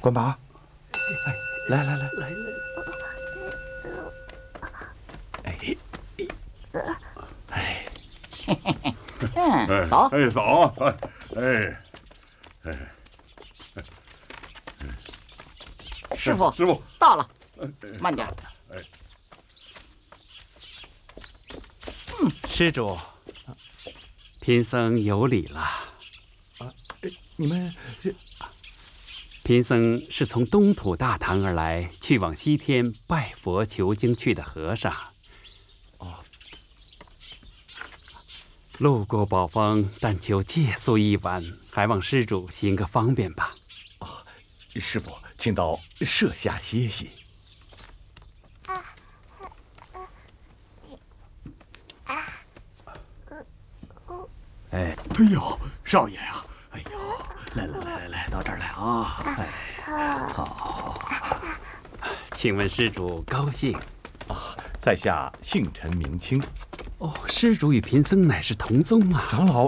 关马，来， 走， 走， 师傅， 师傅到了，慢点。 施主，贫僧有礼了。 你们这…… 贫僧是从东土大唐而来，去往西天拜佛求经去的和尚。路过宝峰，但求借宿一晚，还望施主行个方便吧。 师傅，请到舍下歇息。哎呦，少爷呀！哎呦，来，到这儿来啊！好。 请问施主高兴？ 在下姓陈名清。 施主与贫僧乃是同宗啊！ 长老